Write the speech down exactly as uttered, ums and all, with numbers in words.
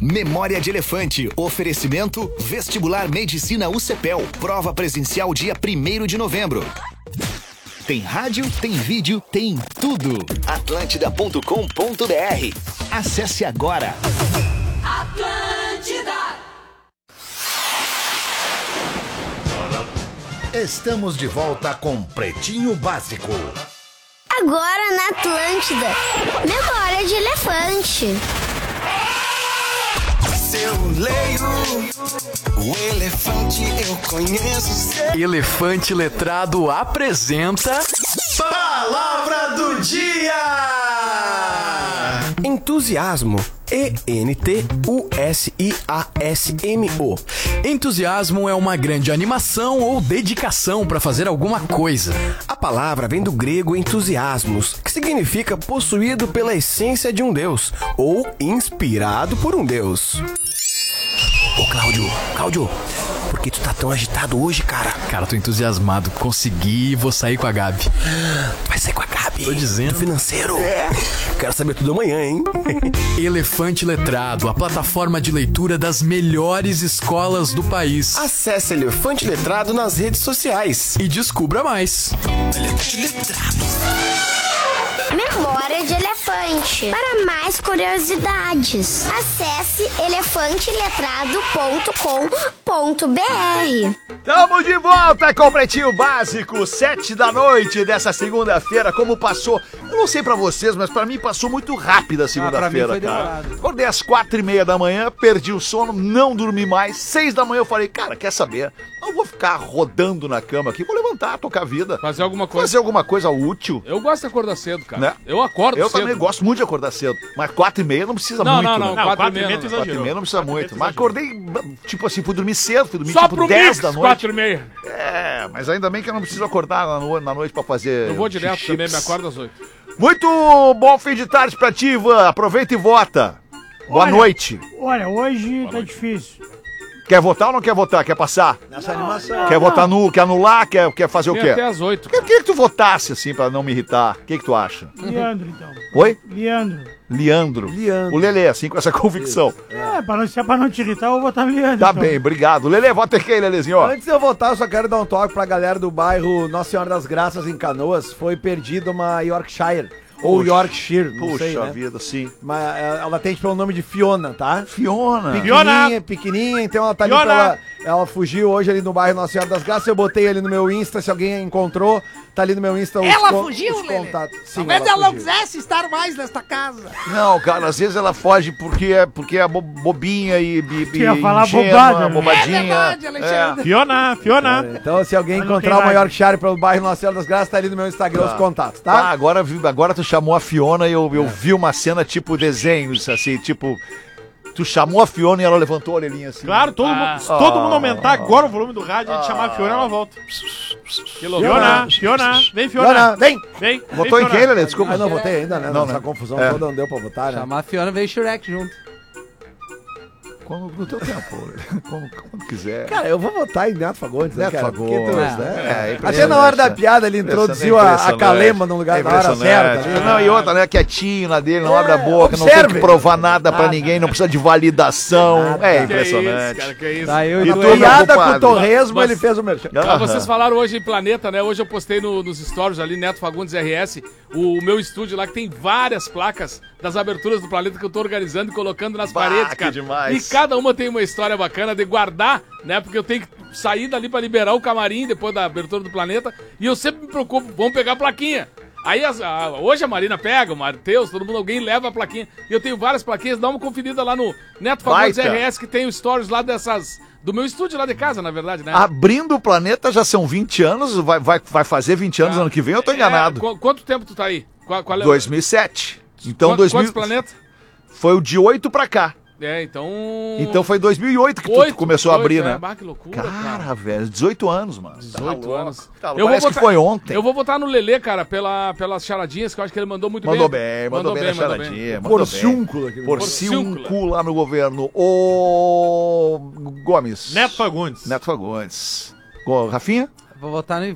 Memória de Elefante. Oferecimento Vestibular Medicina U C P E L. Prova presencial dia primeiro de novembro. Tem rádio, tem vídeo, tem tudo. Atlântida ponto com ponto br. Acesse agora. Atlântida. Estamos de volta com Pretinho Básico. Agora na Atlântida. Memória de Elefante. Se eu leio o elefante, eu conheço. Elefante Letrado apresenta Palavra do Dia! Entusiasmo. E N T U S I A S M O. Entusiasmo é uma grande animação ou dedicação para fazer alguma coisa. A palavra vem do grego entusiasmos, que significa possuído pela essência de um deus ou inspirado por um deus. Ô Cláudio, Cláudio, por que tu tá tão agitado hoje, cara? Cara, tô entusiasmado. Consegui e vou sair com a Gabi. Vai sair com a Gabi? Tô dizendo. Do financeiro? É. Quero saber tudo amanhã, hein? Elefante Letrado, a plataforma de leitura das melhores escolas do país. Acesse Elefante Letrado nas redes sociais. E descubra mais. Elefante Letrado. Memória de Elefante. Para mais curiosidades, acesse elefante letrado ponto com ponto br. Tamo de volta com o Pretinho Básico, sete da noite dessa segunda-feira. Como passou? Eu não sei pra vocês, mas pra mim passou muito rápido a segunda-feira, ah, cara. Acordei às quatro e meia da manhã, perdi o sono, não dormi mais. Seis da manhã eu falei, cara, quer saber? Eu vou ficar rodando na cama aqui, vou levantar, tocar a vida. Fazer alguma coisa. Fazer alguma coisa útil. Eu gosto de acordar cedo, cara. Né? Eu acordo eu cedo. Eu também gosto muito de acordar cedo. Mas quatro e meia não precisa não, muito, não, não, né? Não, quatro e meia quatro e meia não precisa muito. Mas acordei, tipo assim, fui dormir cedo, fui dormir Só tipo pro dez mix, da noite. quatro e meia. É, mas ainda bem que eu não preciso acordar na, no, na noite pra fazer. Eu vou direto chips. também, me acordo às oito. Muito bom fim de tarde pra ti, Ivan. Aproveita e vota. Boa olha, noite. Olha, hoje Boa tá noite. difícil. Quer votar ou não quer votar? Quer passar? Nessa animação. Quer votar nu? Quer anular? Quer, quer fazer Tem o quê? até às oito. Queria que, que tu votasse assim pra não me irritar. O que, que tu acha? Leandro, então. Oi? Leandro. Leandro. Leandro. O Lelê, assim, com essa convicção. É, pra não, se é pra não te irritar, eu vou votar no Leandro. Tá então. bem, obrigado. Lelê, vota quem, Lelezinho? Ó. Antes de eu votar, eu só quero dar um toque pra galera do bairro Nossa Senhora das Graças, em Canoas. Foi perdida uma Yorkshire. Ou Puxa, Yorkshire, não Puxa sei, né? vida, sim. Mas é, ela tem pelo nome de Fiona, tá? Fiona. Pequenininha, pequenininha, então ela tá ali Fiona. pela... Ela fugiu hoje ali no bairro Nossa Senhora das Graças, eu botei ali no meu Insta, se alguém encontrou, tá ali no meu Insta os Ela con- fugiu, os Lelê? contatos. Sim, Talvez ela não fugiu. quisesse estar mais nesta casa. Não, cara, às vezes ela foge porque é, porque é bo- bobinha e, e, Tu ia falar ingênua, bobagem, né? bobadinha. É verdade, Alexandre. Fiona, Fiona. Então, se alguém Mas não encontrar tem uma mais. Yorkshire pelo bairro Nossa Senhora das Graças, tá ali no meu Instagram os contatos, Tá, tá? agora, vi- agora tu chamou a Fiona e eu, eu vi uma cena tipo desenhos, assim, tipo... Tu chamou a Fiona e ela levantou a orelhinha assim. Claro, todo, Ah. mundo, se todo mundo aumentar agora o volume do rádio e a gente chamar a Fiona, ela volta. Que loucura. Fiona, Fiona, vem Fiona. Fiona, vem! Vem, Votou vem, em quem, Lelê? Desculpa. Ah, não votei ainda, né? Não, Nessa né? confusão É. toda não deu pra votar, né? Chamar a Fiona, veio Shrek junto. Quando, no teu tempo, Lelê. quando, quando quiser. Cara, eu vou votar em Neto Fagundes, né, Neto cara? Fagundes. Porque tu- É, né? é impressionante, Até na hora da né? piada ele introduziu a, a Impressionante. Calema no lugar É na hora certa. impressionante. ali, Não, né? e outra, né? Quietinho na dele, não É, abre a boca, não tem observe. que provar nada pra ninguém, não precisa de validação. Nada. É Que impressionante. isso, cara, que isso. Tá, eu E e tu, tu. meu Piada com o compadre? torresmo, Mas- ele fez o merchan. Ah, Aham. vocês falaram hoje em Planeta, né? Hoje eu postei no- nos stories ali, Neto Fagundes R S, o, o meu estúdio lá que tem várias placas das aberturas do Planeta que eu tô organizando e colocando nas Bah, paredes, que cara. demais. E cada uma tem uma história bacana de guardar, né? Porque eu tenho que sair dali pra liberar o camarim depois da abertura do Planeta e eu sempre me preocupo, vamos pegar a plaquinha. Aí as- a- hoje a Marina pega, o Matheus, todo mundo, alguém leva a plaquinha. E eu tenho várias plaquinhas, dá uma conferida lá no Neto Fagundes Baita. R S, que tem os stories lá dessas. Do meu estúdio lá de casa, na verdade, né? Abrindo o planeta já são vinte anos, vai, vai, vai fazer vinte anos ano que vem, eu tô enganado. É, qu- quanto tempo tu tá aí? Qual, qual é o- dois mil e sete. Então Quantos- dois mil Quantos planetas? foi o de oito pra cá. É, então... Então foi em dois mil e oito que tu Oito, começou a abrir, oito, né? é, bah, que loucura, Cara, cara. velho, dezoito anos, mano. dezoito anos. Tá louco. Parece que foi ontem. Eu vou votar no Lelê, cara, pela, pelas charadinhas, que eu acho que ele mandou muito Mandou bem. bem, mandou bem na mandou charadinha. mandou Porciúnculo. bem. aquele- Porciúnculo lá no governo. Ô Gomes. Neto Fagundes. Neto Fagundes. Ô, Rafinha? Vou votar no